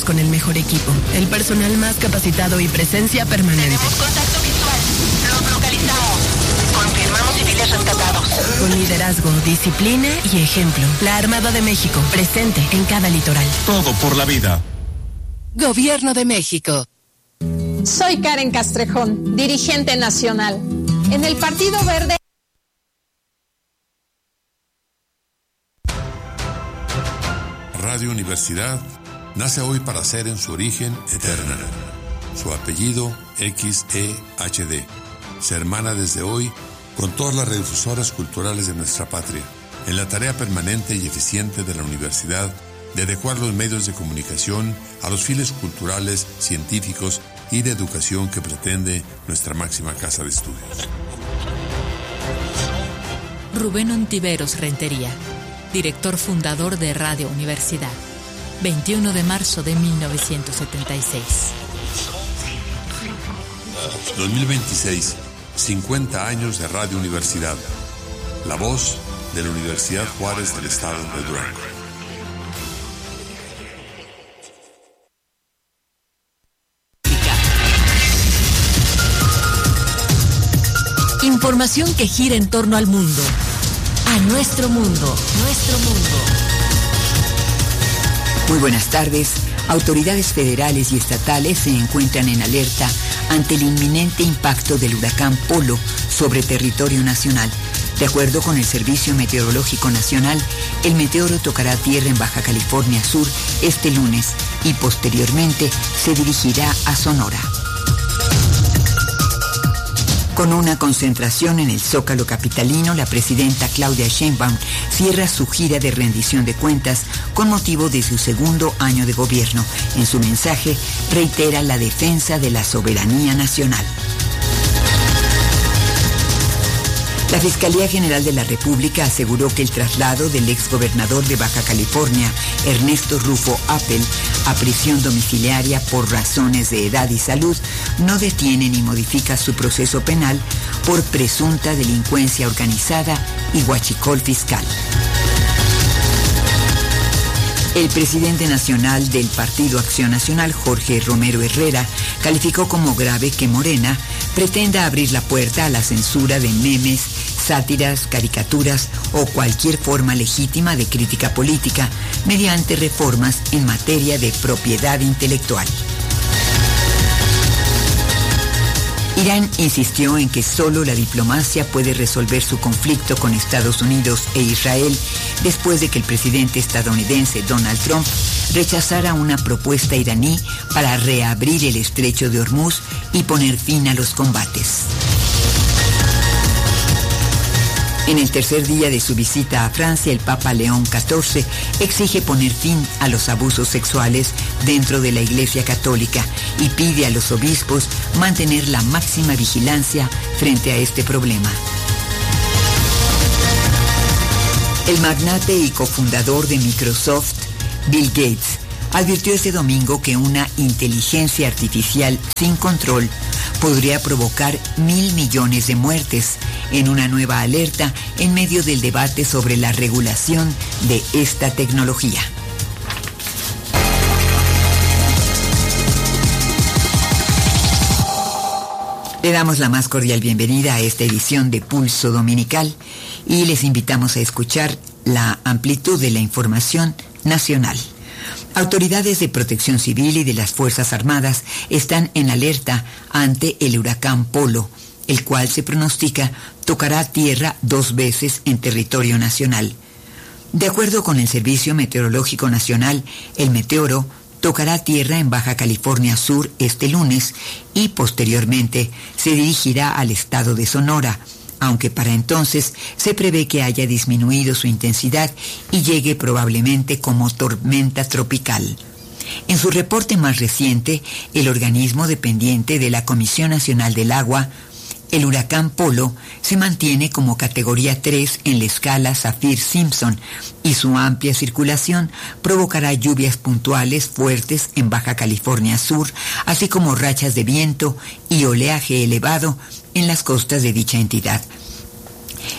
con el mejor equipo, el personal más capacitado y presencia permanente. Tenemos contacto visual. Los localizamos. Confirmamos civiles rescatados. Con liderazgo, disciplina y ejemplo. La Armada de México, presente en cada litoral. Todo por la vida. Gobierno de México. Soy Karen Castrejón, dirigente nacional. En el Partido Verde. Radio Universidad nace hoy para ser en su origen eterna. Su apellido XEHD. Se hermana desde hoy con todas las radiodifusoras culturales de nuestra patria, en la tarea permanente y eficiente de la universidad de adecuar los medios de comunicación a los fines culturales, científicos y de educación que pretende nuestra máxima casa de estudios. Rubén Ontiveros Rentería, director fundador de Radio Universidad, 21 de marzo de 1976. 2026, 50 años de Radio Universidad, la voz de la Universidad Juárez del Estado de Durango. Información que gira en torno al mundo. A nuestro mundo. Muy buenas tardes. Autoridades federales y estatales se encuentran en alerta ante el inminente impacto del huracán Polo sobre territorio nacional. De acuerdo con el Servicio Meteorológico Nacional, el meteoro tocará tierra en Baja California Sur este lunes y posteriormente se dirigirá a Sonora. Con una concentración en el Zócalo capitalino, la presidenta Claudia Sheinbaum cierra su gira de rendición de cuentas con motivo de su segundo año de gobierno. En su mensaje, reitera la defensa de la soberanía nacional. La Fiscalía General de la República aseguró que el traslado del exgobernador de Baja California, Ernesto Rufo Appel, a prisión domiciliaria por razones de edad y salud no detiene ni modifica su proceso penal por presunta delincuencia organizada y huachicol fiscal. El presidente nacional del Partido Acción Nacional, Jorge Romero Herrera, calificó como grave que Morena pretenda abrir la puerta a la censura de memes, sátiras, caricaturas o cualquier forma legítima de crítica política mediante reformas en materia de propiedad intelectual. Irán insistió en que solo la diplomacia puede resolver su conflicto con Estados Unidos e Israel después de que el presidente estadounidense Donald Trump rechazara una propuesta iraní para reabrir el estrecho de Hormuz y poner fin a los combates. En el tercer día de su visita a Francia, el Papa León XIV exige poner fin a los abusos sexuales dentro de la Iglesia Católica y pide a los obispos mantener la máxima vigilancia frente a este problema. El magnate y cofundador de Microsoft, Bill Gates, advirtió este domingo que una inteligencia artificial sin control podría provocar 1.000 millones de muertes en una nueva alerta en medio del debate sobre la regulación de esta tecnología. Le damos la más cordial bienvenida a esta edición de Pulso Dominical y les invitamos a escuchar la amplitud de la información nacional. Autoridades de Protección Civil y de las Fuerzas Armadas están en alerta ante el huracán Polo, el cual se pronostica tocará tierra 2 veces en territorio nacional. De acuerdo con el Servicio Meteorológico Nacional, el meteoro tocará tierra en Baja California Sur este lunes y posteriormente se dirigirá al estado de Sonora, aunque para entonces se prevé que haya disminuido su intensidad y llegue probablemente como tormenta tropical. En su reporte más reciente, el organismo dependiente de la Comisión Nacional del Agua, el huracán Polo se mantiene como categoría 3 en la escala Saffir-Simpson y su amplia circulación provocará lluvias puntuales fuertes en Baja California Sur, así como rachas de viento y oleaje elevado en las costas de dicha entidad.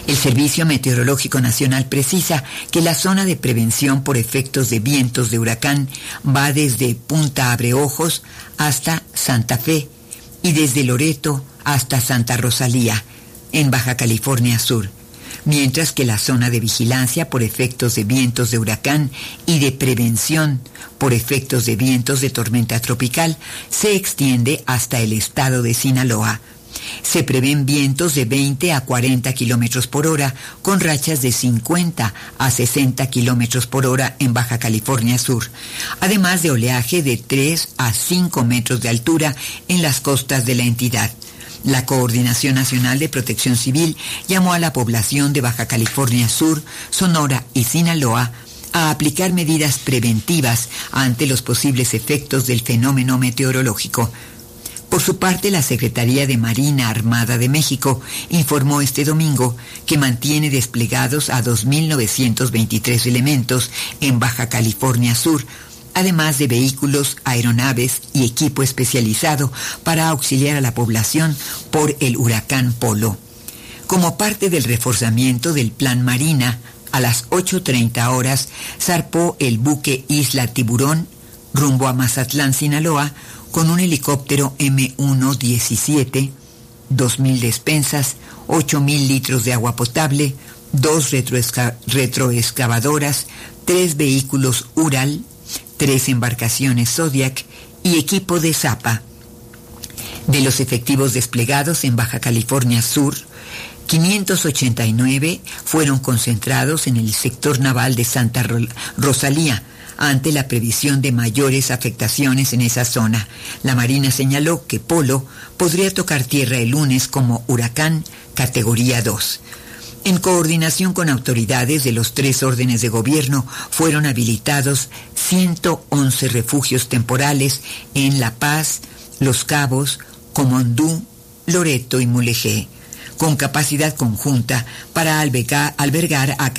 El Servicio Meteorológico Nacional precisa que la zona de prevención por efectos de vientos de huracán va desde Punta Abreojos hasta Santa Fe y desde Loreto hasta Santa Rosalía, en Baja California Sur, mientras que la zona de vigilancia por efectos de vientos de huracán y de prevención por efectos de vientos de tormenta tropical se extiende hasta el estado de Sinaloa. Se prevén vientos de 20 a 40 kilómetros por hora, con rachas de 50 a 60 kilómetros por hora en Baja California Sur, además de oleaje de 3 a 5 metros de altura en las costas de la entidad. La Coordinación Nacional de Protección Civil llamó a la población de Baja California Sur, Sonora y Sinaloa a aplicar medidas preventivas ante los posibles efectos del fenómeno meteorológico. Por su parte, la Secretaría de Marina Armada de México informó este domingo que mantiene desplegados a 2.923 elementos en Baja California Sur, además de vehículos, aeronaves y equipo especializado para auxiliar a la población por el huracán Polo. Como parte del reforzamiento del Plan Marina, a las 8:30 horas zarpó el buque Isla Tiburón rumbo a Mazatlán, Sinaloa, con un helicóptero M117, 2.000 despensas, 8.000 litros de agua potable, 2 retroexcavadoras, 3 vehículos Ural, 3 embarcaciones Zodiac y equipo de Zapa. De los efectivos desplegados en Baja California Sur, 589 fueron concentrados en el sector naval de Santa Rosalía, ante la previsión de mayores afectaciones en esa zona. La Marina señaló que Polo podría tocar tierra el lunes como huracán categoría 2. En coordinación con autoridades de los 3 órdenes de gobierno, fueron habilitados 111 refugios temporales en La Paz, Los Cabos, Comondú, Loreto y Mulegé, con capacidad conjunta para albergar a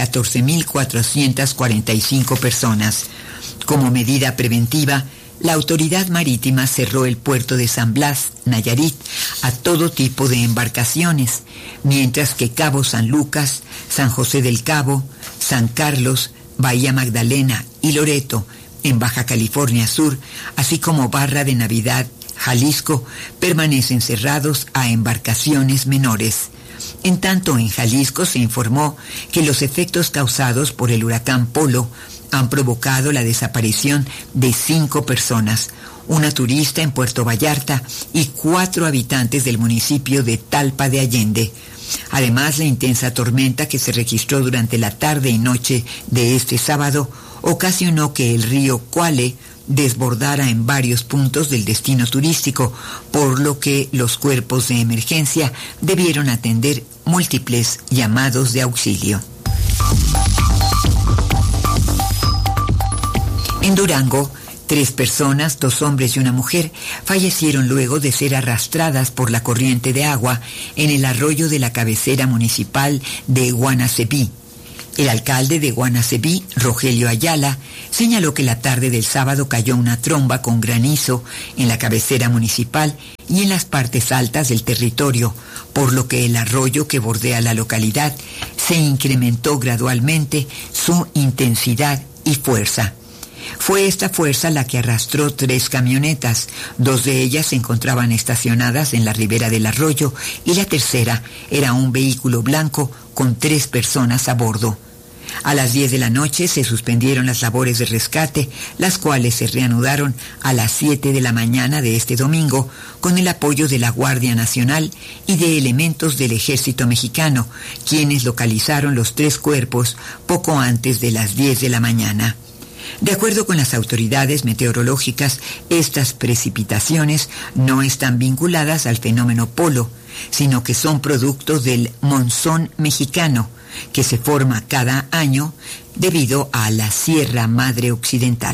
14.445 personas. Como medida preventiva, la autoridad marítima cerró el puerto de San Blas, Nayarit, a todo tipo de embarcaciones, mientras que Cabo San Lucas, San José del Cabo, San Carlos, Bahía Magdalena y Loreto, en Baja California Sur, así como Barra de Navidad, Jalisco, permanecen cerrados a embarcaciones menores. En tanto, en Jalisco se informó que los efectos causados por el huracán Polo han provocado la desaparición de 5 personas, una turista en Puerto Vallarta y 4 habitantes del municipio de Talpa de Allende. Además, la intensa tormenta que se registró durante la tarde y noche de este sábado ocasionó que el río Cuale desbordara en varios puntos del destino turístico, por lo que los cuerpos de emergencia debieron atender múltiples llamados de auxilio. En Durango, 3 personas, 2 hombres y una mujer, fallecieron luego de ser arrastradas por la corriente de agua en el arroyo de la cabecera municipal de Guanacebí. El alcalde de Guanacebí, Rogelio Ayala, señaló que la tarde del sábado cayó una tromba con granizo en la cabecera municipal y en las partes altas del territorio, por lo que el arroyo que bordea la localidad se incrementó gradualmente su intensidad y fuerza. Fue esta fuerza la que arrastró 3 camionetas. 2 de ellas se encontraban estacionadas en la ribera del arroyo y la tercera era un vehículo blanco con 3 personas a bordo. A las 10 de la noche se suspendieron las labores de rescate, las cuales se reanudaron a las 7 de la mañana de este domingo con el apoyo de la Guardia Nacional y de elementos del Ejército Mexicano, quienes localizaron los 3 cuerpos poco antes de las 10 de la mañana. De acuerdo con las autoridades meteorológicas, estas precipitaciones no están vinculadas al fenómeno Polo, sino que son producto del monzón mexicano, que se forma cada año debido a la Sierra Madre Occidental.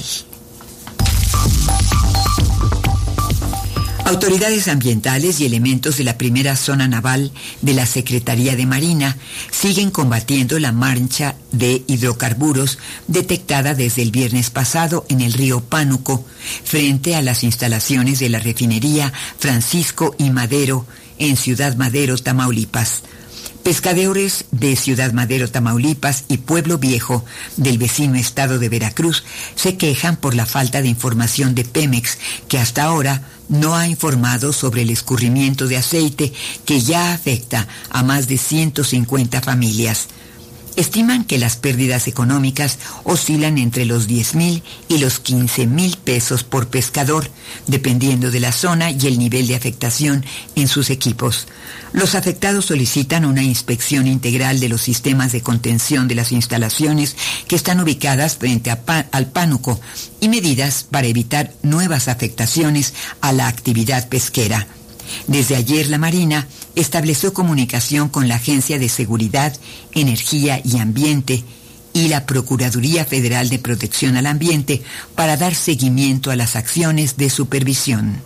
Autoridades ambientales y elementos de la primera zona naval de la Secretaría de Marina siguen combatiendo la mancha de hidrocarburos detectada desde el viernes pasado en el río Pánuco, frente a las instalaciones de la refinería Francisco y Madero en Ciudad Madero, Tamaulipas. Pescadores de Ciudad Madero, Tamaulipas y Pueblo Viejo del vecino estado de Veracruz se quejan por la falta de información de Pemex, que hasta ahora no ha informado sobre el escurrimiento de aceite que ya afecta a más de 150 familias. Estiman que las pérdidas económicas oscilan entre los 10,000 y los 15,000 pesos por pescador, dependiendo de la zona y el nivel de afectación en sus equipos. Los afectados solicitan una inspección integral de los sistemas de contención de las instalaciones que están ubicadas frente al Pánuco y medidas para evitar nuevas afectaciones a la actividad pesquera. Desde ayer la Marina estableció comunicación con la Agencia de Seguridad, Energía y Ambiente y la Procuraduría Federal de Protección al Ambiente para dar seguimiento a las acciones de supervisión.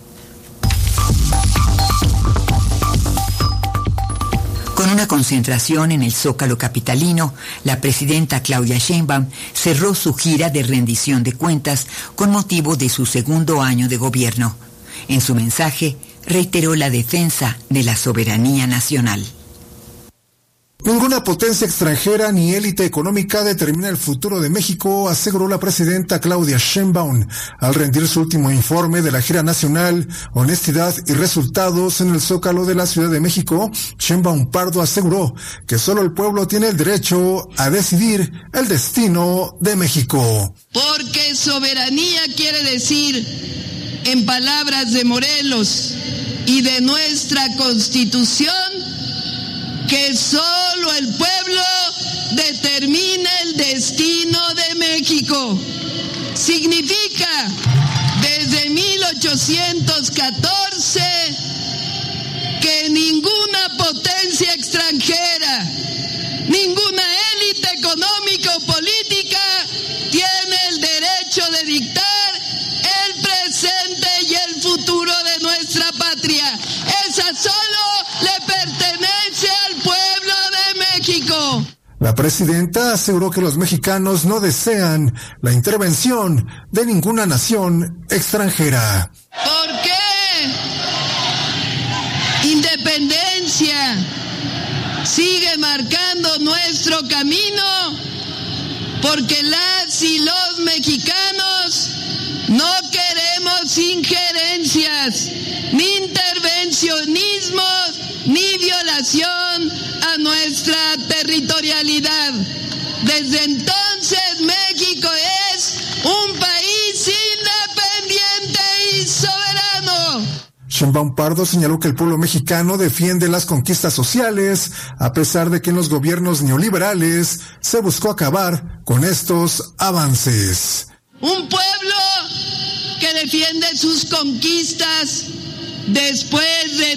Con una concentración en el Zócalo capitalino, la presidenta Claudia Sheinbaum cerró su gira de rendición de cuentas con motivo de su segundo año de gobierno. En su mensaje, reiteró la defensa de la soberanía nacional. Ninguna potencia extranjera ni élite económica determina el futuro de México, aseguró la presidenta Claudia Sheinbaum al rendir su último informe de la gira nacional Honestidad y Resultados en el Zócalo de la Ciudad de México. Sheinbaum Pardo aseguró que solo el pueblo tiene el derecho a decidir el destino de México. Porque soberanía quiere decir, en palabras de Morelos y de nuestra Constitución, que solo el pueblo determina el destino de México. Significa, desde 1814, que ninguna potencia extranjera, ninguna élite económica o política tiene el derecho de dictar el presente y el futuro de nuestra patria. Esa solo le pertenece al pueblo de México. La presidenta aseguró que los mexicanos no desean la intervención de ninguna nación extranjera. ¿Por qué? Independencia sigue marcando nuestro camino, porque las y los mexicanos no queremos injerencias, ni intervencionismos, ni violación a nuestra territorialidad. Desde entonces México es un país independiente y soberano. Sheinbaum Pardo señaló que el pueblo mexicano defiende las conquistas sociales, a pesar de que en los gobiernos neoliberales se buscó acabar con estos avances. Un pueblo que defiende sus conquistas después de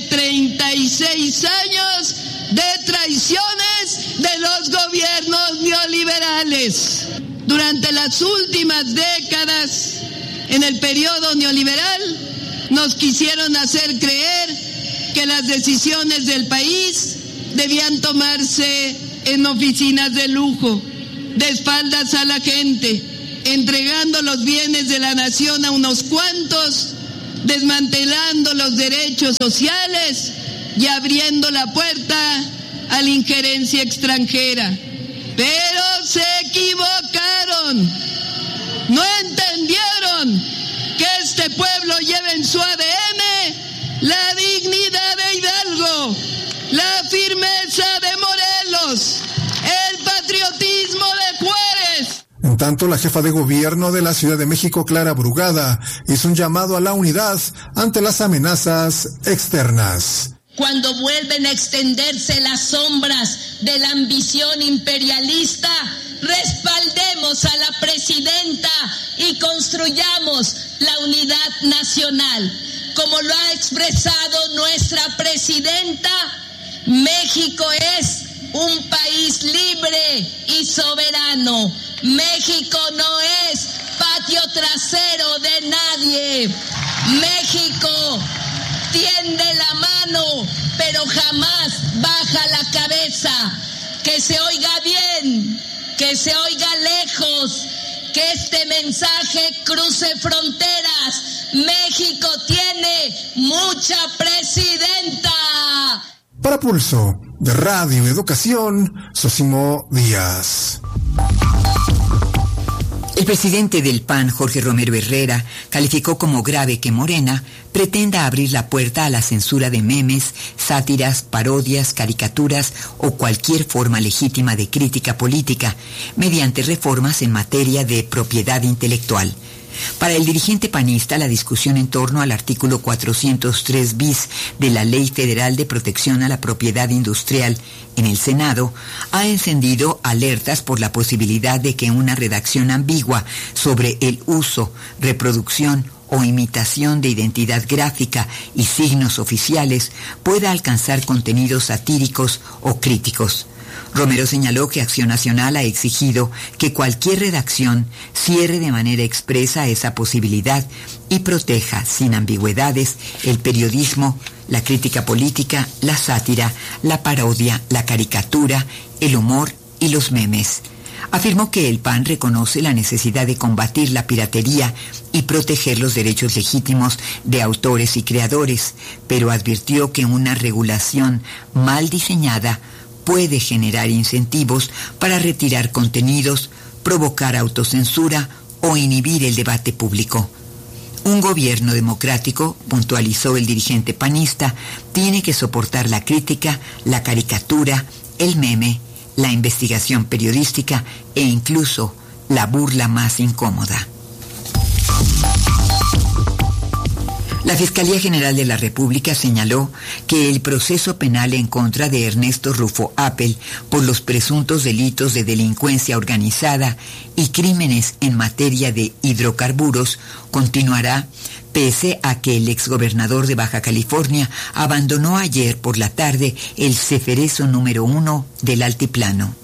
36 años de traiciones de los gobiernos neoliberales. Durante las últimas décadas, en el periodo neoliberal, nos quisieron hacer creer que las decisiones del país debían tomarse en oficinas de lujo, de espaldas a la gente, entregando los bienes de la nación a unos cuantos, desmantelando los derechos sociales y abriendo la puerta a la injerencia extranjera. Pero se equivocaron, no entendieron que este pueblo lleva en su ADN la dignidad de Hidalgo, la firmeza de Morelos, el patriotismo de Juárez. En tanto, la jefa de gobierno de la Ciudad de México, Clara Brugada, hizo un llamado a la unidad ante las amenazas externas. Cuando vuelven a extenderse las sombras de la ambición imperialista, respaldemos a la presidenta y construyamos la unidad nacional. Como lo ha expresado nuestra presidenta, México es un país libre y soberano. México no es patio trasero de nadie. México tiende la mano, pero jamás baja la cabeza. Que se oiga bien, que se oiga lejos, que este mensaje cruce fronteras. México tiene mucha presidenta. Para Pulso, de Radio Educación, Sosimo Díaz. El presidente del PAN, Jorge Romero Herrera, calificó como grave que Morena pretenda abrir la puerta a la censura de memes, sátiras, parodias, caricaturas o cualquier forma legítima de crítica política mediante reformas en materia de propiedad intelectual. Para el dirigente panista, la discusión en torno al artículo 403 bis de la Ley Federal de Protección a la Propiedad Industrial en el Senado ha encendido alertas por la posibilidad de que una redacción ambigua sobre el uso, reproducción o imitación de identidad gráfica y signos oficiales pueda alcanzar contenidos satíricos o críticos. Romero señaló que Acción Nacional ha exigido que cualquier redacción cierre de manera expresa esa posibilidad y proteja sin ambigüedades el periodismo, la crítica política, la sátira, la parodia, la caricatura, el humor y los memes. Afirmó que el PAN reconoce la necesidad de combatir la piratería y proteger los derechos legítimos de autores y creadores, pero advirtió que una regulación mal diseñada puede generar incentivos para retirar contenidos, provocar autocensura o inhibir el debate público. Un gobierno democrático, puntualizó el dirigente panista, tiene que soportar la crítica, la caricatura, el meme, la investigación periodística e incluso la burla más incómoda. La Fiscalía General de la República señaló que el proceso penal en contra de Ernesto Rufo Appel por los presuntos delitos de delincuencia organizada y crímenes en materia de hidrocarburos continuará pese a que el exgobernador de Baja California abandonó ayer por la tarde el ceferezo número 1 del Altiplano.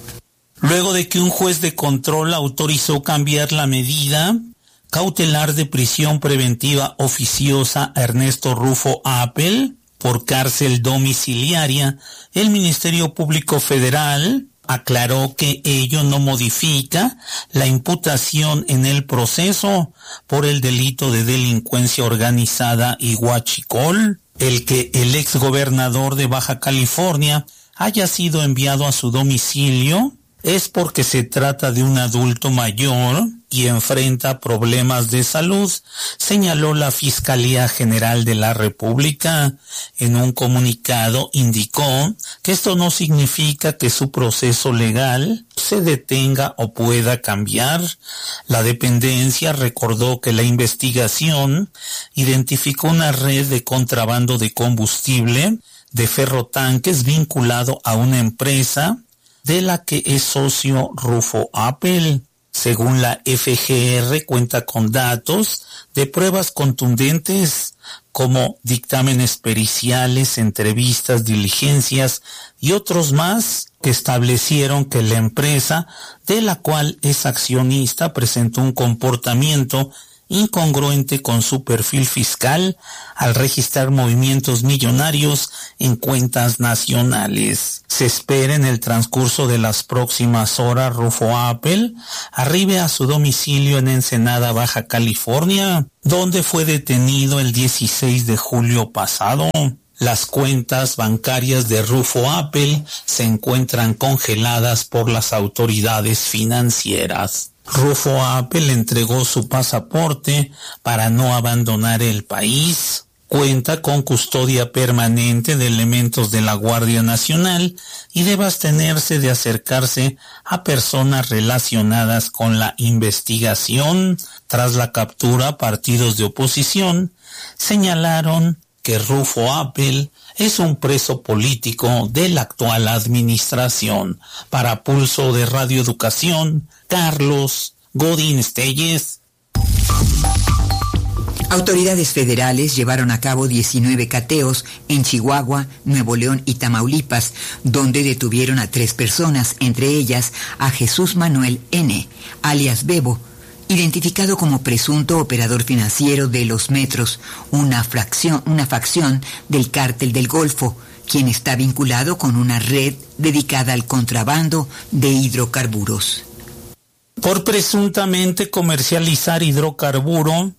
Luego de que un juez de control autorizó cambiar la medida cautelar de prisión preventiva oficiosa a Ernesto Rufo Appel por cárcel domiciliaria, el Ministerio Público Federal aclaró que ello no modifica la imputación en el proceso por el delito de delincuencia organizada y huachicol. El que el exgobernador de Baja California haya sido enviado a su domicilio es porque se trata de un adulto mayor y enfrenta problemas de salud, señaló la Fiscalía General de la República. En un comunicado indicó que esto no significa que su proceso legal se detenga o pueda cambiar. La dependencia recordó que la investigación identificó una red de contrabando de combustible de ferrotanques vinculado a una empresa de la que es socio Rufo Appel. Según la FGR, cuenta con datos de pruebas contundentes como dictámenes periciales, entrevistas, diligencias y otros más que establecieron que la empresa de la cual es accionista presentó un comportamiento incongruente con su perfil fiscal al registrar movimientos millonarios en cuentas nacionales. Se espera en el transcurso de las próximas horas Rufo Appel arribe a su domicilio en Ensenada, Baja California, donde fue detenido el 16 de julio pasado. Las cuentas bancarias de Rufo Appel se encuentran congeladas por las autoridades financieras. Rufo Appel entregó su pasaporte para no abandonar el país. Cuenta con custodia permanente de elementos de la Guardia Nacional y debe abstenerse de acercarse a personas relacionadas con la investigación. Tras la captura, partidos de oposición señalaron que Rufo Appel es un preso político de la actual administración. Para Pulso de Radio Educación, Carlos Godín Estelles. Autoridades federales llevaron a cabo 19 cateos en Chihuahua, Nuevo León y Tamaulipas, donde detuvieron a 3 personas, entre ellas a Jesús Manuel N., alias Bebo, identificado como presunto operador financiero de Los Metros, una facción del Cártel del Golfo, quien está vinculado con una red dedicada al contrabando de hidrocarburos. Por presuntamente comercializar hidrocarburo,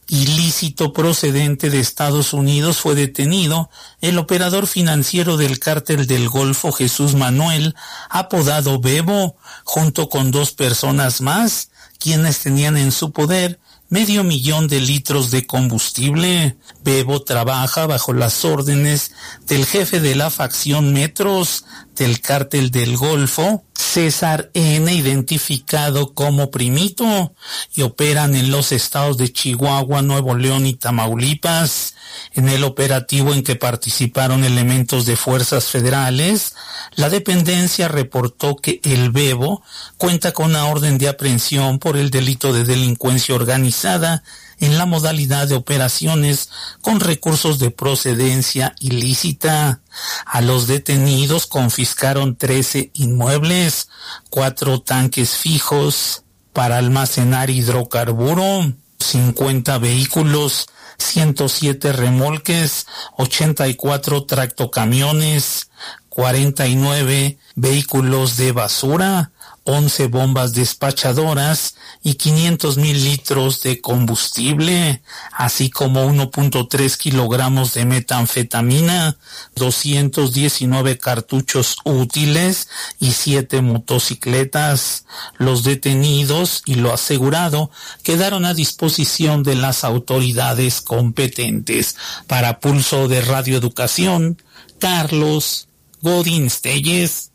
ilícito procedente de Estados Unidos fue detenido el operador financiero del cártel del Golfo Jesús Manuel, apodado Bebo, junto con 2 personas más, quienes tenían en su poder 500,000 de litros de combustible. Bebo trabaja bajo las órdenes del jefe de la facción Metros del cártel del Golfo, César N., identificado como Primito, y operan en los estados de Chihuahua, Nuevo León y Tamaulipas. En el operativo en que participaron elementos de fuerzas federales, la dependencia reportó que el Bebo cuenta con una orden de aprehensión por el delito de delincuencia organizada en la modalidad de operaciones con recursos de procedencia ilícita. A los detenidos confiscaron 13 inmuebles, 4 tanques fijos para almacenar hidrocarburo, 50 vehículos, 107 remolques, 84 tractocamiones, 49 vehículos de basura, 11 bombas despachadoras y 500,000 litros de combustible, así como 1.3 kilogramos de metanfetamina, 219 cartuchos útiles y 7 motocicletas. Los detenidos y lo asegurado quedaron a disposición de las autoridades competentes. Para Pulso de Radio Educación, Carlos Godín Telles.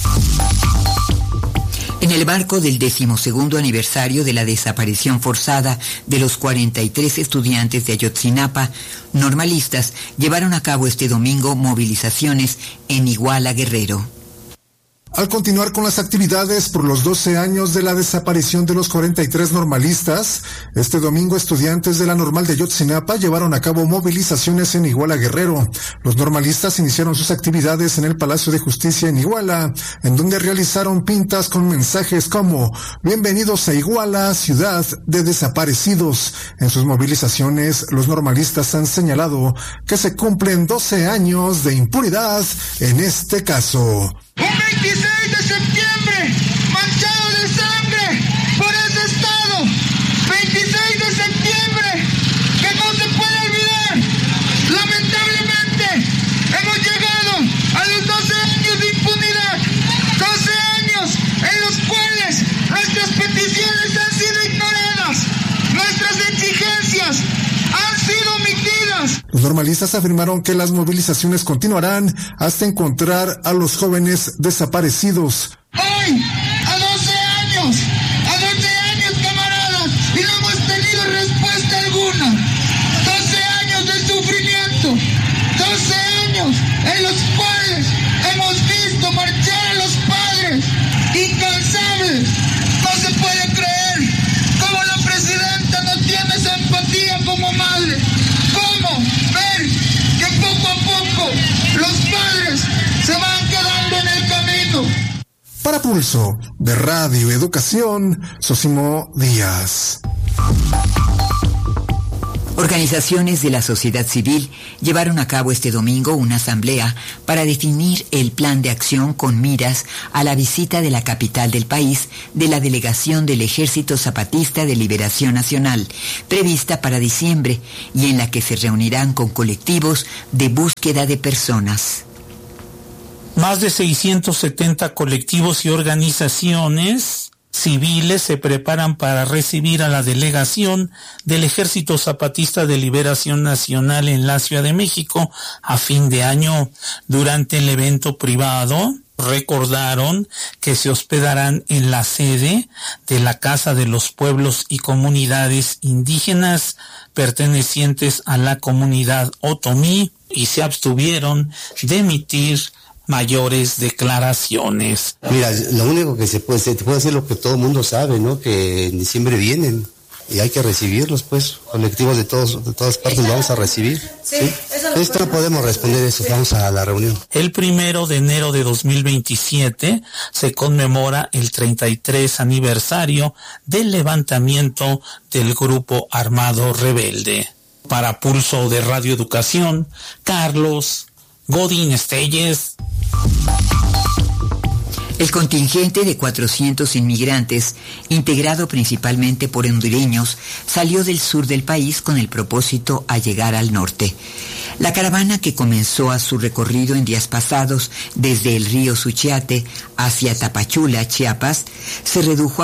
En el marco del 12º aniversario de la desaparición forzada de los 43 estudiantes de Ayotzinapa, normalistas llevaron a cabo este domingo movilizaciones en Iguala, Guerrero. Al continuar con las actividades por los 12 años de la desaparición de los 43 normalistas, este domingo estudiantes de la Normal de Ayotzinapa llevaron a cabo movilizaciones en Iguala, Guerrero. Los normalistas iniciaron sus actividades en el Palacio de Justicia en Iguala, en donde realizaron pintas con mensajes como "Bienvenidos a Iguala, ciudad de desaparecidos". En sus movilizaciones, los normalistas han señalado que se cumplen 12 años de impunidad en este caso. Un 26 de septiembre, manchado de sangre por ese estado. 26 de septiembre, que no se puede olvidar. Lamentablemente, hemos llegado a los 12 años de impunidad. 12 años en los cuales nuestras peticiones han sido ignoradas. Nuestras exigencias han sido omitidas. Los normalistas afirmaron que las movilizaciones continuarán hasta encontrar a los jóvenes desaparecidos. Hoy, a 12 años, camaradas, y no hemos tenido respuesta alguna. 12 años de sufrimiento, 12 años en los cuales hemos visto marchar a los padres incansables. No se puede creer cómo la presidenta no tiene esa empatía como madre. ¿Cómo ver que poco a poco los padres se van quedando en el camino? Para Pulso de Radio Educación, Sosimo Díaz. Organizaciones de la sociedad civil llevaron a cabo este domingo una asamblea para definir el plan de acción con miras a la visita de la capital del país de la delegación del Ejército Zapatista de Liberación Nacional, prevista para diciembre, y en la que se reunirán con colectivos de búsqueda de personas. Más de 670 colectivos y organizaciones civiles se preparan para recibir a la delegación del Ejército Zapatista de Liberación Nacional en la Ciudad de México a fin de año. Durante el evento privado, recordaron que se hospedarán en la sede de la Casa de los Pueblos y Comunidades Indígenas pertenecientes a la comunidad otomí y se abstuvieron de emitir mayores declaraciones. Mira, lo único que se puede decir lo que todo el mundo sabe, ¿no? Que en diciembre vienen y hay que recibirlos, pues, colectivos de todas partes vamos a recibir. Sí. Esto no podemos responder eso, vamos a la reunión. El 1 de enero de 2027 se conmemora el 33 aniversario del levantamiento del Grupo Armado Rebelde. Para Pulso de Radio Educación, Carlos Godín Telles. El contingente de 400 inmigrantes, integrado principalmente por hondureños, salió del sur del país con el propósito a llegar al norte. La caravana, que comenzó a su recorrido en días pasados desde el río Suchiate hacia Tapachula, Chiapas, se redujo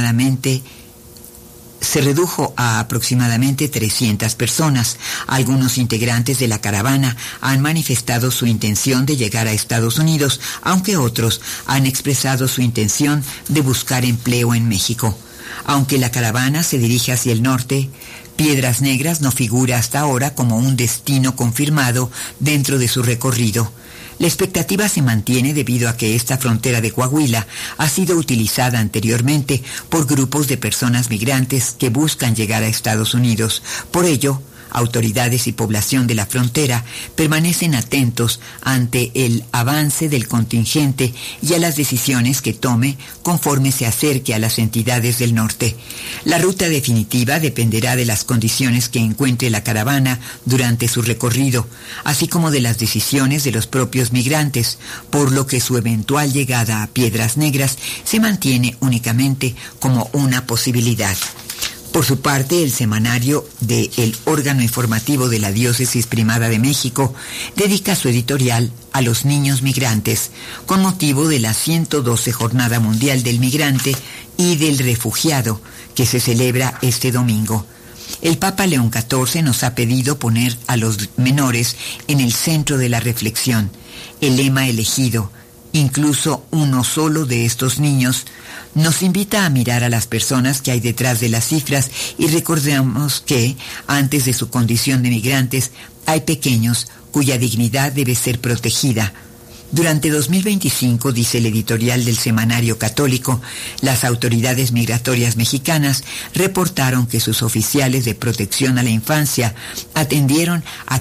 a aproximadamente 300 personas. Algunos integrantes de la caravana han manifestado su intención de llegar a Estados Unidos, aunque otros han expresado su intención de buscar empleo en México. Aunque la caravana se dirige hacia el norte, Piedras Negras no figura hasta ahora como un destino confirmado dentro de su recorrido. La expectativa se mantiene debido a que esta frontera de Coahuila ha sido utilizada anteriormente por grupos de personas migrantes que buscan llegar a Estados Unidos. Por ello, autoridades y población de la frontera permanecen atentos ante el avance del contingente y a las decisiones que tome conforme se acerque a las entidades del norte. La ruta definitiva dependerá de las condiciones que encuentre la caravana durante su recorrido, así como de las decisiones de los propios migrantes, por lo que su eventual llegada a Piedras Negras se mantiene únicamente como una posibilidad. Por su parte, el semanario del órgano informativo de la Diócesis Primada de México dedica su editorial a los niños migrantes, con motivo de la 112 Jornada Mundial del Migrante y del Refugiado, que se celebra este domingo. El Papa León XIV nos ha pedido poner a los menores en el centro de la reflexión. El lema elegido, incluso uno solo de estos niños, nos invita a mirar a las personas que hay detrás de las cifras y recordemos que, antes de su condición de migrantes, hay pequeños cuya dignidad debe ser protegida. Durante 2025, dice el editorial del Semanario Católico, las autoridades migratorias mexicanas reportaron que sus oficiales de protección a la infancia atendieron a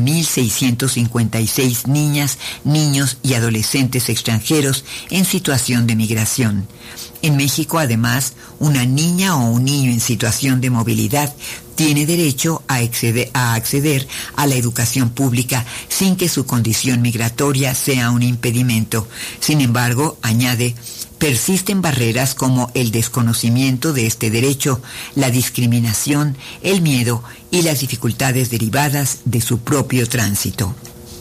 15.656 niñas, niños y adolescentes extranjeros en situación de migración. En México, además, una niña o un niño en situación de movilidad tiene derecho a acceder a la educación pública sin que su condición migratoria sea un impedimento. Sin embargo, añade, persisten barreras como el desconocimiento de este derecho, la discriminación, el miedo y las dificultades derivadas de su propio tránsito.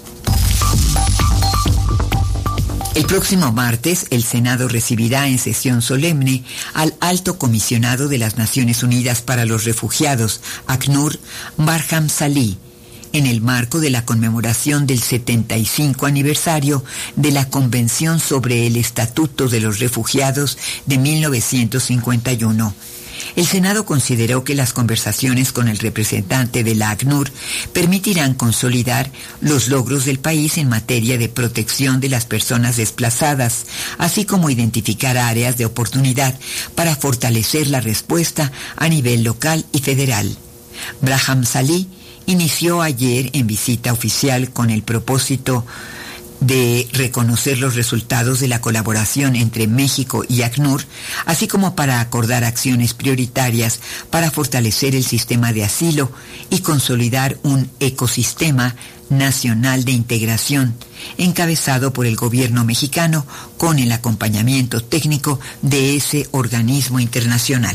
El próximo martes, el Senado recibirá en sesión solemne al Alto Comisionado de las Naciones Unidas para los Refugiados, ACNUR, Barham Salih, en el marco de la conmemoración del 75 aniversario de la Convención sobre el Estatuto de los Refugiados de 1951. El Senado consideró que las conversaciones con el representante de la ACNUR permitirán consolidar los logros del país en materia de protección de las personas desplazadas, así como identificar áreas de oportunidad para fortalecer la respuesta a nivel local y federal. Barham Salih inició ayer en visita oficial con el propósito de reconocer los resultados de la colaboración entre México y ACNUR, así como para acordar acciones prioritarias para fortalecer el sistema de asilo y consolidar un ecosistema nacional de integración, encabezado por el gobierno mexicano con el acompañamiento técnico de ese organismo internacional.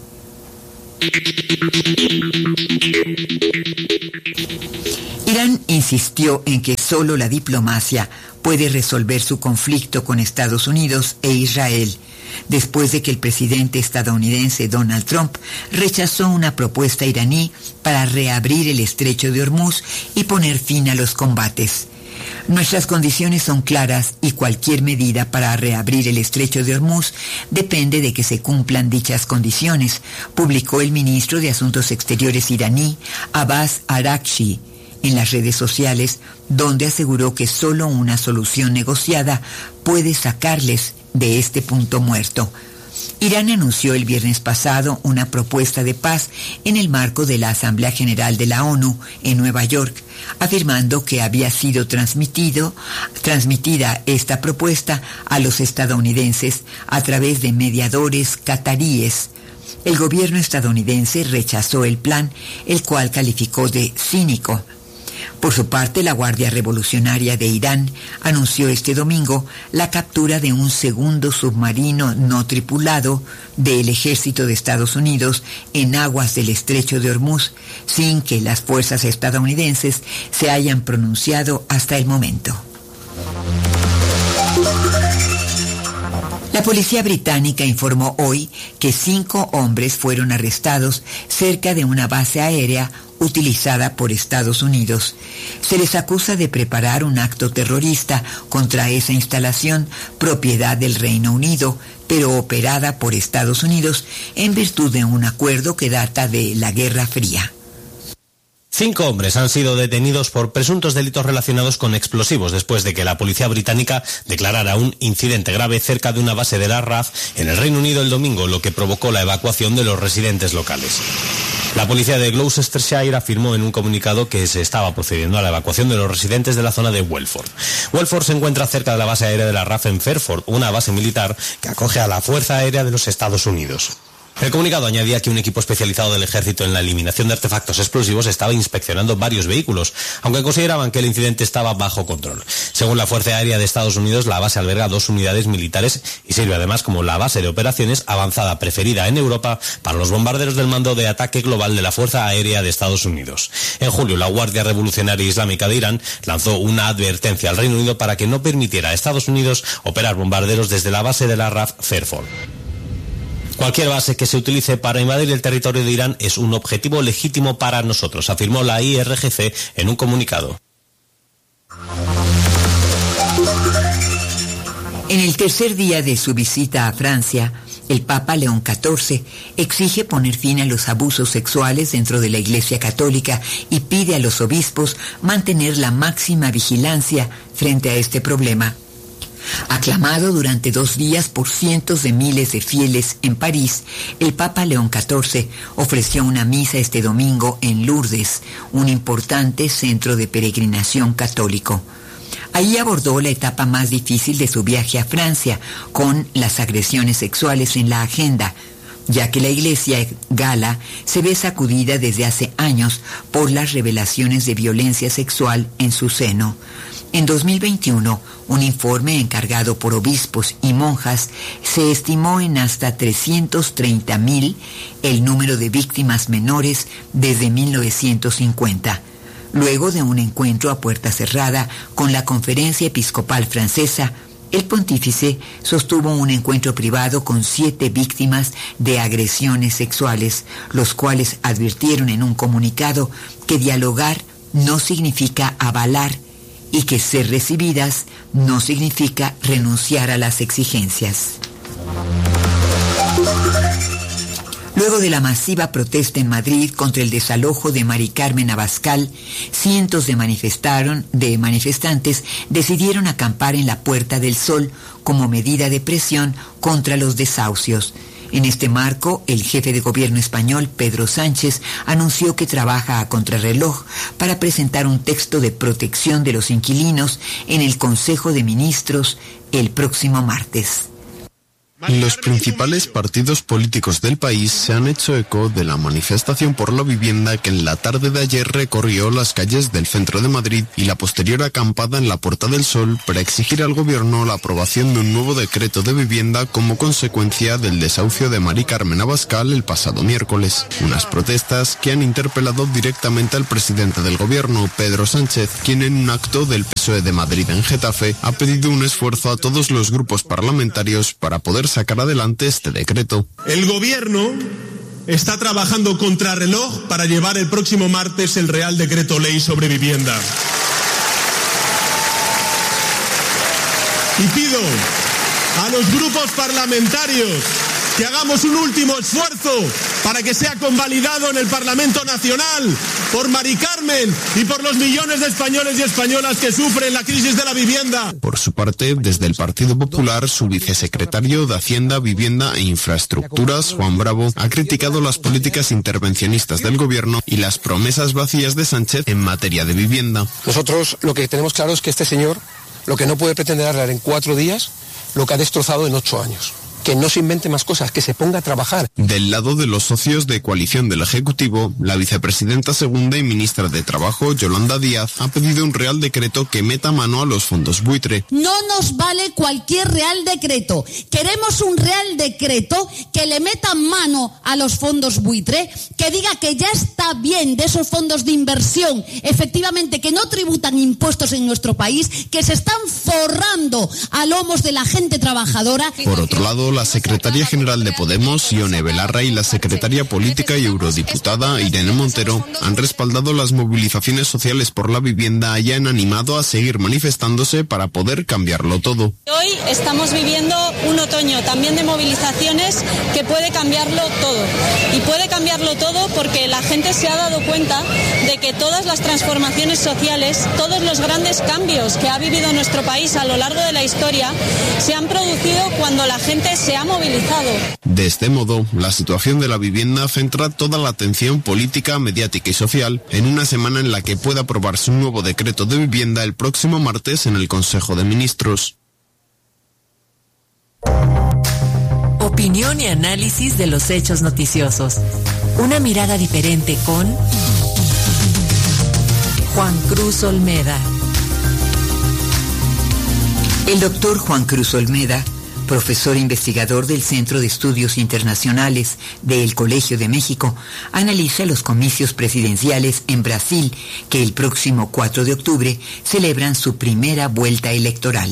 Irán insistió en que solo la diplomacia puede resolver su conflicto con Estados Unidos e Israel, después de que el presidente estadounidense Donald Trump rechazó una propuesta iraní para reabrir el estrecho de Hormuz y poner fin a los combates. Nuestras condiciones son claras y cualquier medida para reabrir el estrecho de Hormuz depende de que se cumplan dichas condiciones, publicó el ministro de Asuntos Exteriores iraní, Abbas Araghchi, en las redes sociales, donde aseguró que solo una solución negociada puede sacarles de este punto muerto. Irán anunció el viernes pasado una propuesta de paz en el marco de la Asamblea General de la ONU en Nueva York, afirmando que había sido transmitida esta propuesta a los estadounidenses a través de mediadores cataríes. El gobierno estadounidense rechazó el plan, el cual calificó de cínico. Por su parte, la Guardia Revolucionaria de Irán anunció este domingo la captura de un segundo submarino no tripulado del ejército de Estados Unidos en aguas del estrecho de Hormuz, sin que las fuerzas estadounidenses se hayan pronunciado hasta el momento. La policía británica informó hoy que 5 hombres fueron arrestados cerca de una base aérea utilizada por Estados Unidos. Se les acusa de preparar un acto terrorista contra esa instalación, propiedad del Reino Unido, pero operada por Estados Unidos en virtud de un acuerdo que data de la Guerra Fría. 5 hombres han sido detenidos por presuntos delitos relacionados con explosivos después de que la policía británica declarara un incidente grave cerca de una base de la RAF en el Reino Unido el domingo, lo que provocó la evacuación de los residentes locales. La policía de Gloucestershire afirmó en un comunicado que se estaba procediendo a la evacuación de los residentes de la zona de Welford. Welford se encuentra cerca de la base aérea de la RAF en Fairford, una base militar que acoge a la Fuerza Aérea de los Estados Unidos. El comunicado añadía que un equipo especializado del ejército en la eliminación de artefactos explosivos estaba inspeccionando varios vehículos, aunque consideraban que el incidente estaba bajo control. Según la Fuerza Aérea de Estados Unidos, la base alberga 2 unidades militares y sirve además como la base de operaciones avanzada preferida en Europa para los bombarderos del Mando de Ataque Global de la Fuerza Aérea de Estados Unidos. En julio, la Guardia Revolucionaria Islámica de Irán lanzó una advertencia al Reino Unido para que no permitiera a Estados Unidos operar bombarderos desde la base de la RAF Fairford. Cualquier base que se utilice para invadir el territorio de Irán es un objetivo legítimo para nosotros, afirmó la IRGC en un comunicado. En el tercer día de su visita a Francia, el Papa León XIV exige poner fin a los abusos sexuales dentro de la Iglesia Católica y pide a los obispos mantener la máxima vigilancia frente a este problema. Aclamado durante 2 días por cientos de miles de fieles en París, el Papa León XIV ofreció una misa este domingo en Lourdes, un importante centro de peregrinación católico. Ahí abordó la etapa más difícil de su viaje a Francia, con las agresiones sexuales en la agenda, ya que la Iglesia gala se ve sacudida desde hace años por las revelaciones de violencia sexual en su seno. En 2021, un informe encargado por obispos y monjas se estimó en hasta 330,000 el número de víctimas menores desde 1950. Luego de un encuentro a puerta cerrada con la Conferencia Episcopal Francesa, el pontífice sostuvo un encuentro privado con 7 víctimas de agresiones sexuales, los cuales advirtieron en un comunicado que dialogar no significa avalar y que ser recibidas no significa renunciar a las exigencias. Luego de la masiva protesta en Madrid contra el desalojo de Mari Carmen Abascal, cientos de manifestantes decidieron acampar en la Puerta del Sol como medida de presión contra los desahucios. En este marco, el jefe de gobierno español, Pedro Sánchez, anunció que trabaja a contrarreloj para presentar un texto de protección de los inquilinos en el Consejo de Ministros el próximo martes. Los principales partidos políticos del país se han hecho eco de la manifestación por la vivienda que en la tarde de ayer recorrió las calles del centro de Madrid y la posterior acampada en la Puerta del Sol para exigir al gobierno la aprobación de un nuevo decreto de vivienda como consecuencia del desahucio de Mari Carmen Abascal el pasado miércoles. Unas protestas que han interpelado directamente al presidente del gobierno, Pedro Sánchez, quien en un acto del PSOE de Madrid en Getafe ha pedido un esfuerzo a todos los grupos parlamentarios para poder sacar adelante este decreto. El gobierno está trabajando contrarreloj para llevar el próximo martes el Real Decreto Ley sobre vivienda. Y pido a los grupos parlamentarios que hagamos un último esfuerzo para que sea convalidado en el Parlamento Nacional por Mari Carmen y por los millones de españoles y españolas que sufren la crisis de la vivienda. Por su parte, desde el Partido Popular, su vicesecretario de Hacienda, Vivienda e Infraestructuras, Juan Bravo, ha criticado las políticas intervencionistas del gobierno y las promesas vacías de Sánchez en materia de vivienda. Nosotros lo que tenemos claro es que este señor lo que no puede pretender arreglar en 4 días lo que ha destrozado en 8 años. que no se invente más cosas, que se ponga a trabajar. Del lado de los socios de coalición del Ejecutivo, la vicepresidenta segunda y ministra de Trabajo, Yolanda Díaz, ha pedido un real decreto que meta mano a los fondos buitre. No nos vale cualquier real decreto. Queremos un real decreto que le meta mano a los fondos buitre, que diga que ya está bien de esos fondos de inversión, efectivamente, que no tributan impuestos en nuestro país, que se están forrando a lomos de la gente trabajadora. Por otro lado, la secretaria general de Podemos, Ione Belarra, y la secretaria política y eurodiputada, Irene Montero, han respaldado las movilizaciones sociales por la vivienda y han animado a seguir manifestándose para poder cambiarlo todo. Hoy estamos viviendo un otoño también de movilizaciones que puede cambiarlo todo. Y puede cambiarlo todo porque la gente se ha dado cuenta de que todas las transformaciones sociales, todos los grandes cambios que ha vivido nuestro país a lo largo de la historia, se han producido cuando la gente se ha movilizado. De este modo, la situación de la vivienda centra toda la atención política, mediática y social en una semana en la que puede aprobarse un nuevo decreto de vivienda el próximo martes en el Consejo de Ministros. Opinión y análisis de los hechos noticiosos. Una mirada diferente con Juan Cruz Olmeda. El doctor Juan Cruz Olmeda, profesor investigador del Centro de Estudios Internacionales del Colegio de México, analiza los comicios presidenciales en Brasil que el próximo 4 de octubre celebran su primera vuelta electoral.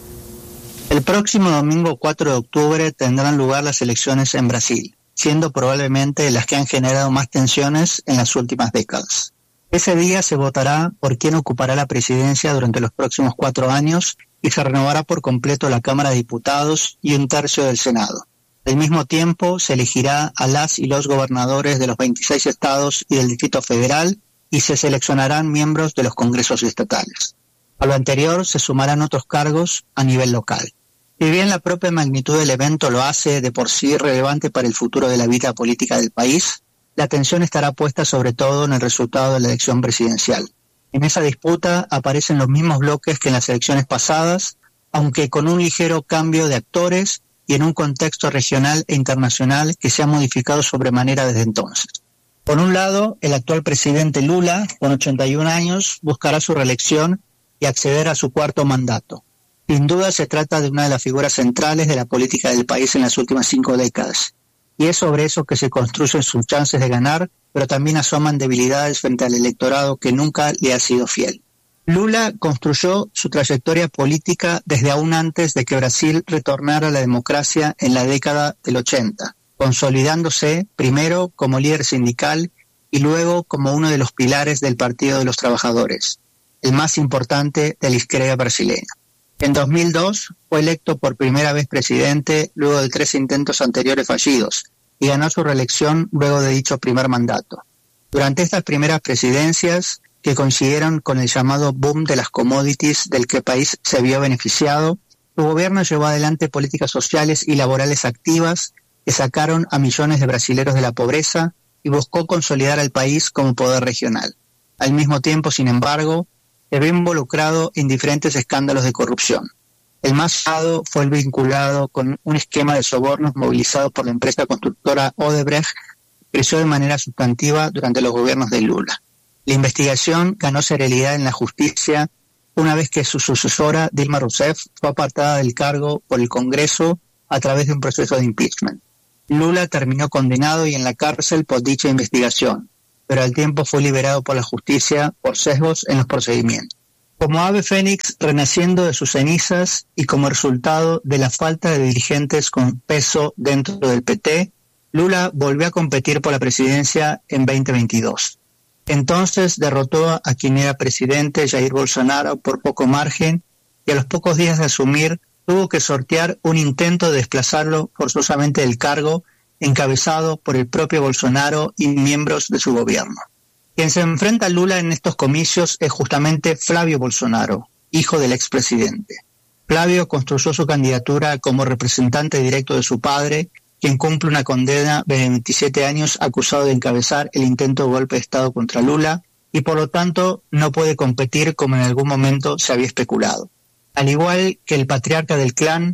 El próximo domingo 4 de octubre tendrán lugar las elecciones en Brasil, siendo probablemente las que han generado más tensiones en las últimas décadas. Ese día se votará por quién ocupará la presidencia durante los próximos 4 años y se renovará por completo la Cámara de Diputados y un tercio del Senado. Al mismo tiempo, se elegirá a las y los gobernadores de los 26 estados y del Distrito Federal y se seleccionarán miembros de los congresos estatales. A lo anterior se sumarán otros cargos a nivel local. Si bien la propia magnitud del evento lo hace de por sí relevante para el futuro de la vida política del país, la atención estará puesta sobre todo en el resultado de la elección presidencial. En esa disputa aparecen los mismos bloques que en las elecciones pasadas, aunque con un ligero cambio de actores y en un contexto regional e internacional que se ha modificado sobremanera desde entonces. Por un lado, el actual presidente Lula, con 81 años, buscará su reelección y acceder a su 4º mandato. Sin duda se trata de una de las figuras centrales de la política del país en las últimas 5 décadas. Y es sobre eso que se construyen sus chances de ganar, pero también asoman debilidades frente al electorado que nunca le ha sido fiel. Lula construyó su trayectoria política desde aún antes de que Brasil retornara a la democracia en la década del 80, consolidándose primero como líder sindical y luego como uno de los pilares del Partido de los Trabajadores, el más importante de la izquierda brasileña. En 2002 fue electo por primera vez presidente luego de 3 intentos anteriores fallidos y ganó su reelección luego de dicho primer mandato. Durante estas primeras presidencias, que coincidieron con el llamado boom de las commodities del que el país se vio beneficiado, su gobierno llevó adelante políticas sociales y laborales activas que sacaron a millones de brasileros de la pobreza y buscó consolidar al país como poder regional. Al mismo tiempo, sin embargo, se vio involucrado en diferentes escándalos de corrupción. El más sonado fue el vinculado con un esquema de sobornos movilizado por la empresa constructora Odebrecht, que creció de manera sustantiva durante los gobiernos de Lula. La investigación ganó celeridad en la justicia una vez que su sucesora, Dilma Rousseff, fue apartada del cargo por el Congreso a través de un proceso de impeachment. Lula terminó condenado y en la cárcel por dicha investigación, pero al tiempo fue liberado por la justicia por sesgos en los procedimientos. Como ave fénix renaciendo de sus cenizas y como resultado de la falta de dirigentes con peso dentro del PT, Lula volvió a competir por la presidencia en 2022. Entonces derrotó a quien era presidente, Jair Bolsonaro, por poco margen y a los pocos días de asumir tuvo que sortear un intento de desplazarlo forzosamente del cargo encabezado por el propio Bolsonaro y miembros de su gobierno. Quien se enfrenta a Lula en estos comicios es justamente Flavio Bolsonaro, hijo del expresidente. Flavio construyó su candidatura como representante directo de su padre, quien cumple una condena de 27 años acusado de encabezar el intento de golpe de Estado contra Lula y por lo tanto no puede competir como en algún momento se había especulado. Al igual que el patriarca del clan,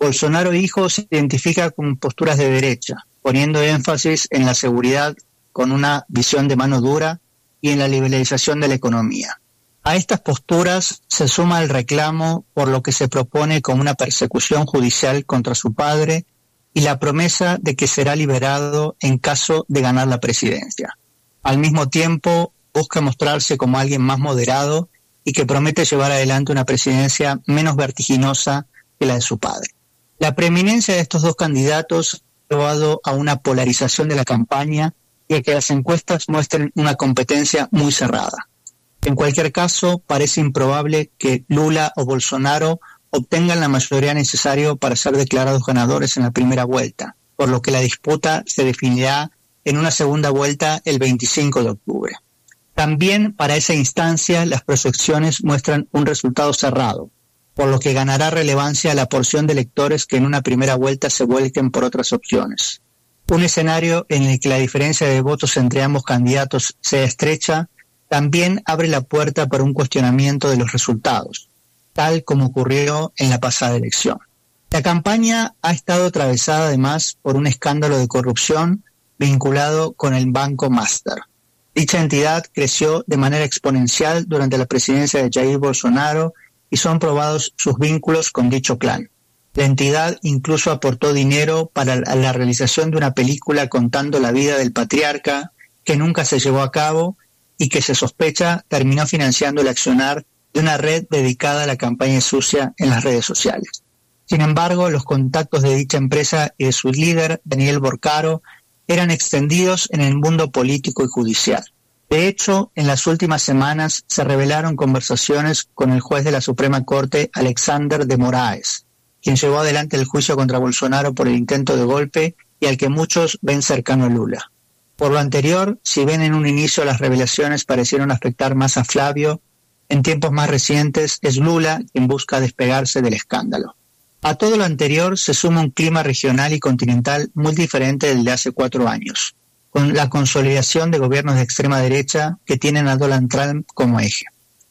Bolsonaro hijo se identifica con posturas de derecha, poniendo énfasis en la seguridad con una visión de mano dura y en la liberalización de la economía. A estas posturas se suma el reclamo por lo que se propone como una persecución judicial contra su padre y la promesa de que será liberado en caso de ganar la presidencia. Al mismo tiempo, busca mostrarse como alguien más moderado y que promete llevar adelante una presidencia menos vertiginosa que la de su padre. La preeminencia de estos dos candidatos ha llevado a una polarización de la campaña y a que las encuestas muestren una competencia muy cerrada. En cualquier caso, parece improbable que Lula o Bolsonaro obtengan la mayoría necesaria para ser declarados ganadores en la primera vuelta, por lo que la disputa se definirá en una segunda vuelta el 25 de octubre. También para esa instancia las proyecciones muestran un resultado cerrado, por lo que ganará relevancia la porción de electores que en una primera vuelta se vuelquen por otras opciones. Un escenario en el que la diferencia de votos entre ambos candidatos sea estrecha también abre la puerta para un cuestionamiento de los resultados, tal como ocurrió en la pasada elección. La campaña ha estado atravesada además por un escándalo de corrupción vinculado con el Banco Master. Dicha entidad creció de manera exponencial durante la presidencia de Jair Bolsonaro y son probados sus vínculos con dicho clan. La entidad incluso aportó dinero para la realización de una película contando la vida del patriarca que nunca se llevó a cabo y que se sospecha terminó financiando el accionar de una red dedicada a la campaña sucia en las redes sociales. Sin embargo, los contactos de dicha empresa y de su líder, Daniel Borcaro, eran extendidos en el mundo político y judicial. De hecho, en las últimas semanas se revelaron conversaciones con el juez de la Suprema Corte, Alexander de Moraes, quien llevó adelante el juicio contra Bolsonaro por el intento de golpe y al que muchos ven cercano a Lula. Por lo anterior, si bien en un inicio las revelaciones parecieron afectar más a Flavio, en tiempos más recientes es Lula quien busca despegarse del escándalo. A todo lo anterior se suma un clima regional y continental muy diferente del de hace 4 años, con la consolidación de gobiernos de extrema derecha que tienen a Donald Trump como eje.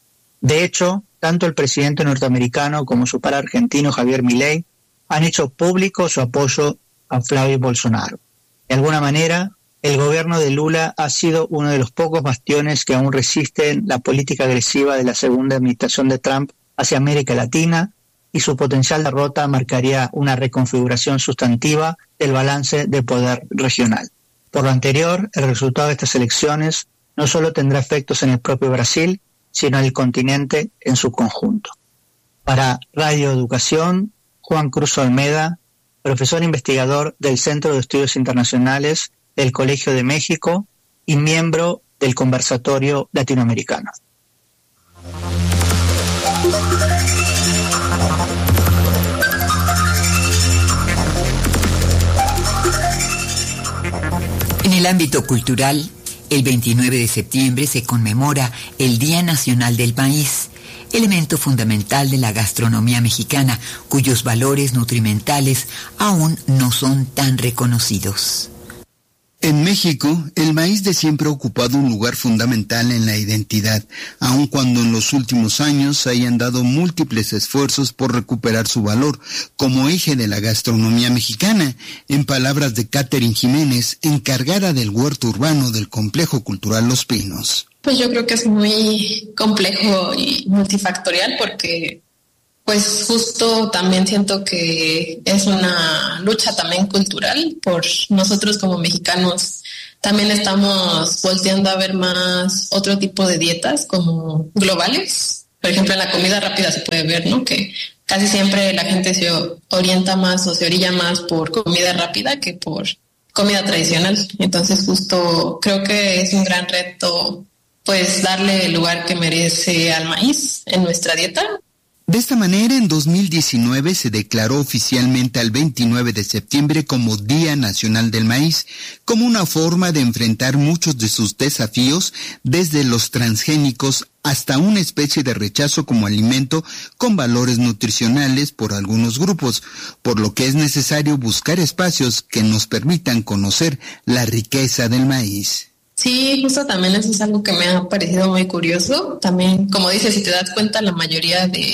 De hecho, tanto el presidente norteamericano como su par argentino Javier Milei han hecho público su apoyo a Flavio Bolsonaro. De alguna manera, el gobierno de Lula ha sido uno de los pocos bastiones que aún resisten la política agresiva de la segunda administración de Trump hacia América Latina, y su potencial derrota marcaría una reconfiguración sustantiva del balance de poder regional. Por lo anterior, el resultado de estas elecciones no solo tendrá efectos en el propio Brasil, sino en el continente en su conjunto. Para Radio Educación, Juan Cruz Olmeda, profesor investigador del Centro de Estudios Internacionales del Colegio de México y miembro del Conversatorio Latinoamericano. En el ámbito cultural, el 29 de septiembre se conmemora el Día Nacional del Maíz, elemento fundamental de la gastronomía mexicana, cuyos valores nutrimentales aún no son tan reconocidos. En México, el maíz de siempre ha ocupado un lugar fundamental en la identidad, aun cuando en los últimos años se hayan dado múltiples esfuerzos por recuperar su valor como eje de la gastronomía mexicana, en palabras de Catherine Jiménez, encargada del huerto urbano del Complejo Cultural Los Pinos. Pues yo creo que es muy complejo y multifactorial porque pues justo también siento que es una lucha también cultural. Por nosotros como mexicanos también estamos volteando a ver más otro tipo de dietas como globales. Por ejemplo, en la comida rápida se puede ver, ¿no? Que casi siempre la gente se orienta más o se orilla más por comida rápida que por comida tradicional. Entonces justo creo que es un gran reto pues darle el lugar que merece al maíz en nuestra dieta. De esta manera, en 2019 se declaró oficialmente al 29 de septiembre como Día Nacional del Maíz, como una forma de enfrentar muchos de sus desafíos, desde los transgénicos hasta una especie de rechazo como alimento con valores nutricionales por algunos grupos, por lo que es necesario buscar espacios que nos permitan conocer la riqueza del maíz. Sí, justo también eso es algo que me ha parecido muy curioso. También, como dices, si te das cuenta, la mayoría de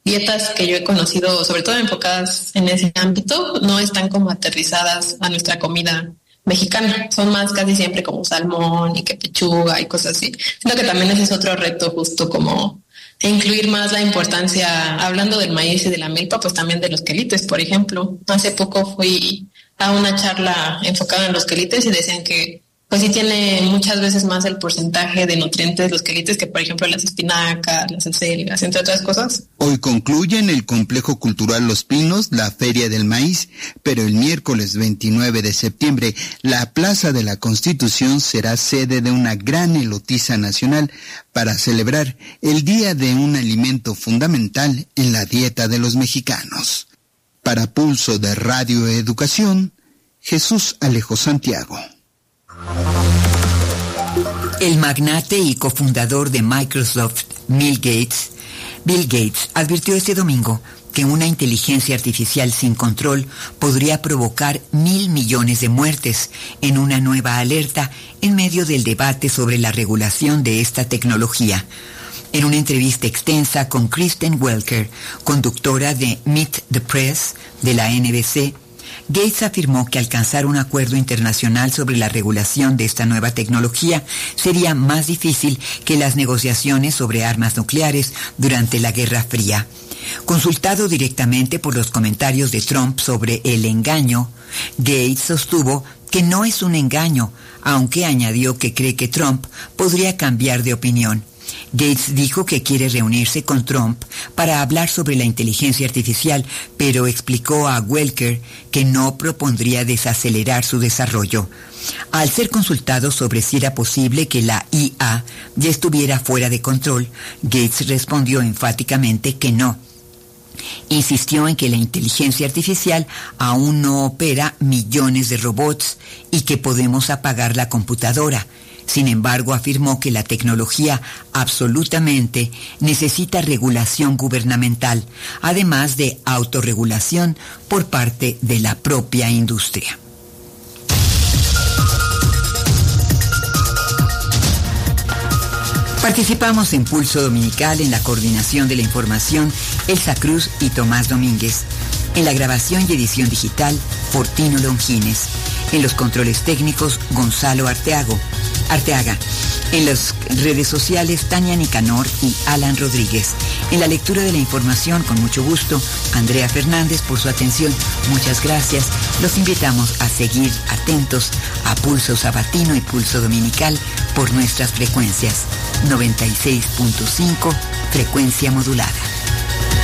dietas que yo he conocido, sobre todo enfocadas en ese ámbito, no están como aterrizadas a nuestra comida mexicana. Son más casi siempre como salmón y que pechuga y cosas así. Siento que también ese es otro reto, justo como incluir más la importancia, hablando del maíz y de la milpa, pues también de los quelites, por ejemplo. Hace poco fui a una charla enfocada en los quelites y decían que pues sí tiene muchas veces más el porcentaje de nutrientes los quelites que, por ejemplo, las espinacas, las acelgas, entre otras cosas. Hoy concluye en el Complejo Cultural Los Pinos la Feria del Maíz, pero el miércoles 29 de septiembre la Plaza de la Constitución será sede de una gran elotiza nacional para celebrar el Día de un alimento fundamental en la dieta de los mexicanos. Para Pulso de Radio Educación, Jesús Alejo Santiago. El magnate y cofundador de Microsoft, Bill Gates, advirtió este domingo que una inteligencia artificial sin control podría provocar 1.000 millones de muertes en una nueva alerta en medio del debate sobre la regulación de esta tecnología. En una entrevista extensa con Kristen Welker, conductora de Meet the Press de la NBC, Gates afirmó que alcanzar un acuerdo internacional sobre la regulación de esta nueva tecnología sería más difícil que las negociaciones sobre armas nucleares durante la Guerra Fría. Consultado directamente por los comentarios de Trump sobre el engaño, Gates sostuvo que no es un engaño, aunque añadió que cree que Trump podría cambiar de opinión. Gates dijo que quiere reunirse con Trump para hablar sobre la inteligencia artificial, pero explicó a Welker que no propondría desacelerar su desarrollo. Al ser consultado sobre si era posible que la IA ya estuviera fuera de control, Gates respondió enfáticamente que no. Insistió en que la inteligencia artificial aún no opera millones de robots y que podemos apagar la computadora. Sin embargo, afirmó que la tecnología absolutamente necesita regulación gubernamental, además de autorregulación por parte de la propia industria. Participamos en Pulso Dominical en la coordinación de la información Elsa Cruz y Tomás Domínguez. En la grabación y edición digital, Fortino Longines. En los controles técnicos, Gonzalo Arteaga. En las redes sociales, Tania Nicanor y Alan Rodríguez. En la lectura de la información, con mucho gusto, Andrea Fernández por su atención. Muchas gracias. Los invitamos a seguir atentos a Pulso Sabatino y Pulso Dominical por nuestras frecuencias. 96.5, frecuencia modulada.